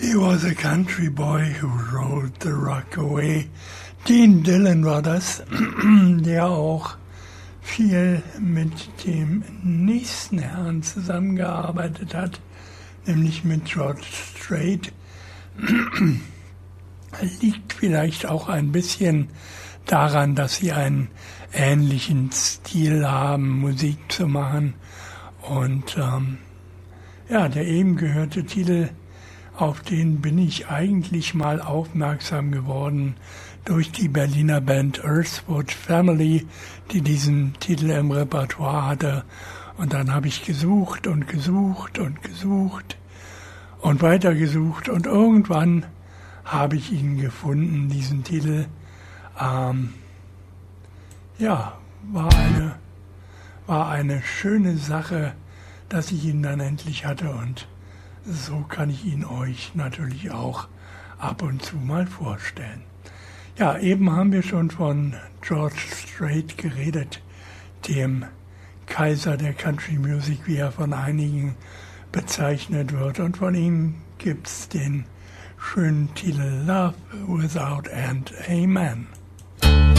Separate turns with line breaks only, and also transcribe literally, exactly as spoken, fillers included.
He was a country boy who rode the rock away. Dean Dillon war das, der auch viel mit dem nächsten Herrn zusammengearbeitet hat, nämlich mit George Strait. Liegt vielleicht auch ein bisschen daran, dass sie einen ähnlichen Stil haben, Musik zu machen. Und ähm, ja, der eben gehörte Titel, auf den bin ich eigentlich mal aufmerksam geworden durch die Berliner Band Earthwood Family, die diesen Titel im Repertoire hatte. Und dann habe ich gesucht und gesucht und gesucht und weitergesucht und irgendwann habe ich ihn gefunden, diesen Titel. Ähm, ja, war eine, war eine schöne Sache, dass ich ihn dann endlich hatte und so kann ich ihn euch natürlich auch ab und zu mal vorstellen. Ja, eben haben wir schon von George Strait geredet, dem Kaiser der Country Music, wie er von einigen bezeichnet wird. Und von ihm gibt's den schönen Titel Love Without End. Amen.